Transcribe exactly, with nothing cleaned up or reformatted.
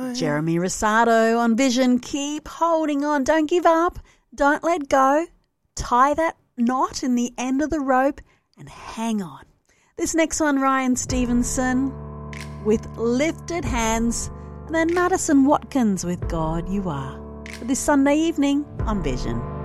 Jeremy Rosado on Vision. Keep holding on. Don't give up. Don't let go. Tie that knot in the end of the rope and hang on. This next one, Ryan Stevenson with Lifted Hands, and then Madison Watkins with God You Are. For this Sunday evening on Vision.